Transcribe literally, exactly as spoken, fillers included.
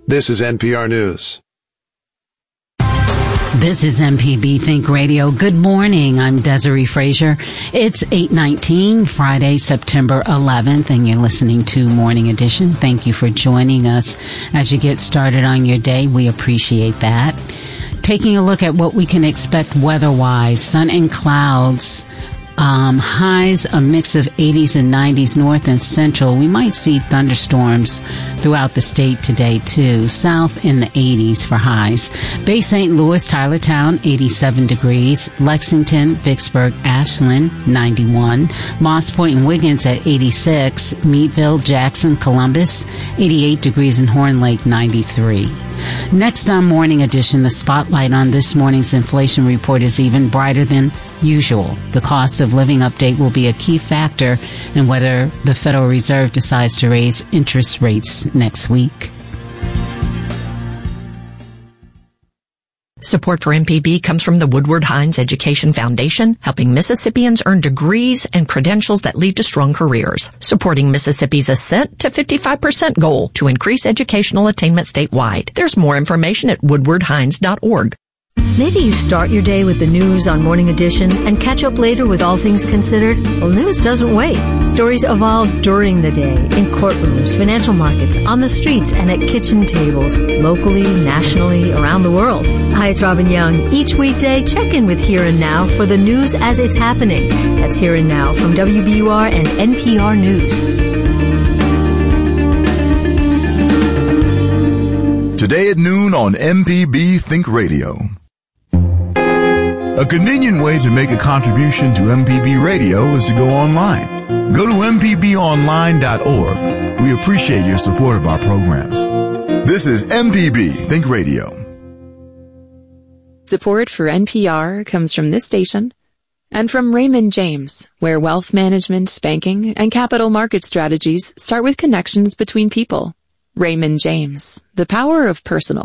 This is N P R News. This is M P B Think Radio. Good morning. I'm Desiree Frazier. It's eight nineteen, Friday, September eleventh, and you're listening to Morning Edition. Thank you for joining us as you get started on your day. We appreciate that. Taking a look at what we can expect weather-wise, sun and clouds. Um, highs, a mix of eighties and nineties north and central. We might see thunderstorms throughout the state today, too. South in the eighties for highs. Bay Saint Louis, Tylertown, eighty-seven degrees. Lexington, Vicksburg, Ashland, ninety-one. Moss Point and Wiggins at eighty-six. Meadville, Jackson, Columbus, eighty-eight degrees. And Horn Lake, ninety-three. Next on Morning Edition, the spotlight on this morning's inflation report is even brighter than usual. The cost of living update will be a key factor in whether the Federal Reserve decides to raise interest rates next week. Support for M P B comes from the Woodward Hines Education Foundation, helping Mississippians earn degrees and credentials that lead to strong careers, supporting Mississippi's ascent to fifty-five percent goal to increase educational attainment statewide. There's more information at woodward hines dot org. Maybe you start your day with the news on Morning Edition and catch up later with All Things Considered. Well, news doesn't wait. Stories evolve during the day in courtrooms, financial markets, on the streets, and at kitchen tables, locally, nationally, around the world. Hi, it's Robin Young. Each weekday, check in with Here and Now for the news as it's happening. That's Here and Now from W B U R and N P R News. Today at noon on M P B Think Radio. A convenient way to make a contribution to M P B Radio is to go online. Go to m p b online dot org. We appreciate your support of our programs. This is M P B Think Radio. Support for N P R comes from this station and from Raymond James, where wealth management, banking, and capital market strategies start with connections between people. Raymond James, the power of personal.